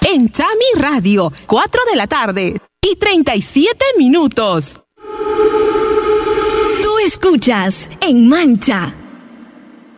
en Chami Radio, 4 de la tarde y 37 minutos. Tú escuchas En Mancha